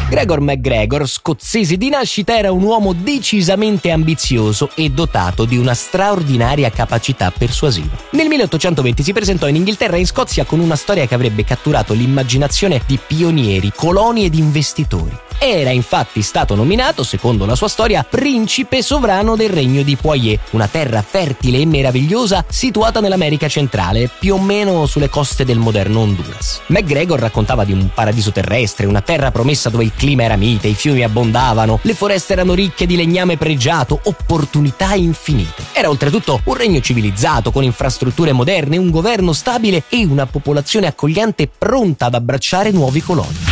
Gregor MacGregor, scozzese di nascita, era un uomo decisamente ambizioso e dotato di una straordinaria capacità persuasiva. Nel 1820 si presentò in Inghilterra e in Scozia con una storia che avrebbe catturato l'immaginazione di pionieri, coloni ed investitori. Era infatti stato nominato, secondo la sua storia, principe sovrano del regno di Poitiers, una terra fertile e meravigliosa situata nell'America centrale, più o meno sulle coste del moderno Honduras. MacGregor raccontava di un paradiso terrestre, una terra promessa dove il clima era mite, i fiumi abbondavano, le foreste erano ricche di legname pregiato, opportunità infinite. Era oltretutto un regno civilizzato, con infrastrutture moderne, un governo stabile e una popolazione accogliente pronta ad abbracciare nuovi coloni.